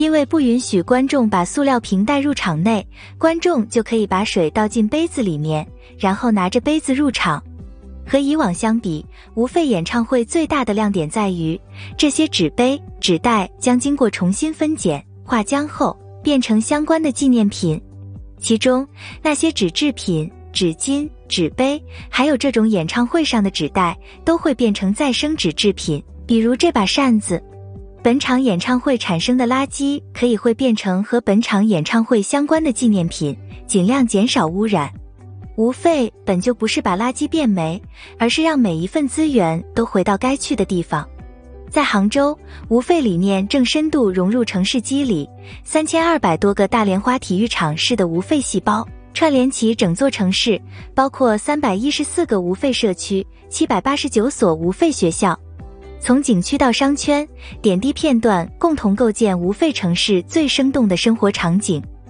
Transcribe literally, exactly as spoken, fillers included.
因为不允许观众把塑料瓶带入场内，观众就可以把水倒进杯子里面，然后拿着杯子入场。和以往相比，无废演唱会最大的亮点在于，这些纸杯、纸袋将经过重新分拣、化浆后，变成相关的纪念品。其中，那些纸制品、纸巾、纸杯，还有这种演唱会上的纸袋，都会变成再生纸制品，比如这把扇子。本场演唱会产生的垃圾可以会变成和本场演唱会相关的纪念品，尽量减少污染。无废本就不是把垃圾变没，而是让每一份资源都回到该去的地方。在杭州，无废理念正深度融入城市机理，三千二百多个大莲花体育场式的无废细胞串联起整座城市，包括三百一十四个无废社区、七百八十九所无废学校。从景区到商圈，点滴片段共同构建无废城市最生动的生活场景。